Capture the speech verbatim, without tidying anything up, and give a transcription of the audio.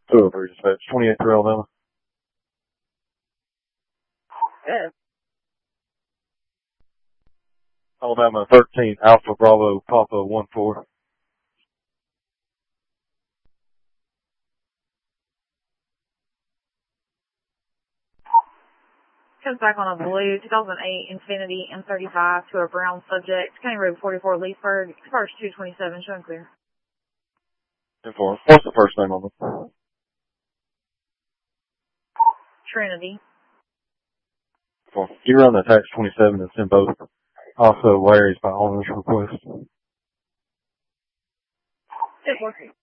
two oh three dispatch, twenty-eight through Alabama. Good. Alabama thirteen, Alpha Bravo Papa one four. Comes back on a blue two thousand eight Infiniti M thirty-five to a brown subject. County Road forty-four, Leesburg. Expires two twenty-seven, showing clear. Inform. What's the first name on them? Trinity. Inform. You run the tax twenty-seven and send both. Also, Larry's by owner's request. Good working.